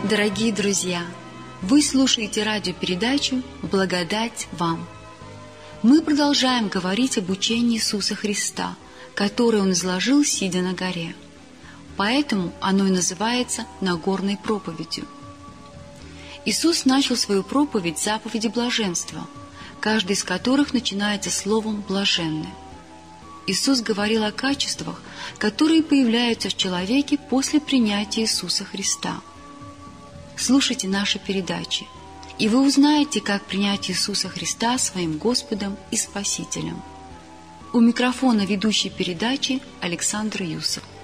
Дорогие друзья, вы слушаете радиопередачу «Благодать вам». Мы продолжаем говорить об учении Иисуса Христа, которое Он изложил, сидя на горе. Поэтому оно и называется Нагорной проповедью. Иисус начал свою проповедь с заповеди блаженства, каждый из которых начинается словом «блаженны». Иисус говорил о качествах, которые появляются в человеке после принятия Иисуса Христа. Слушайте наши передачи, и вы узнаете, как принять Иисуса Христа своим Господом и Спасителем. У микрофона ведущий передачи Александр Юсов.